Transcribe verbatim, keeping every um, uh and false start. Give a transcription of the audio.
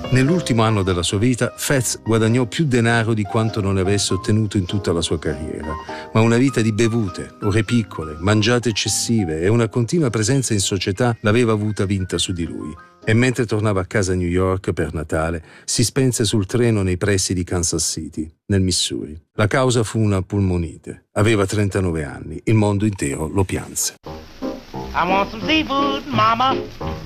Nell'ultimo anno della sua vita, Fats guadagnò più denaro di quanto non avesse ottenuto in tutta la sua carriera, ma una vita di bevute, ore piccole, mangiate eccessive e una continua presenza in società l'aveva avuta vinta su di lui. E mentre tornava a casa a New York per Natale, si spense sul treno nei pressi di Kansas City, nel Missouri. La causa fu una polmonite. Aveva trentanove anni. Il mondo intero lo pianse. I want some seafood, mama.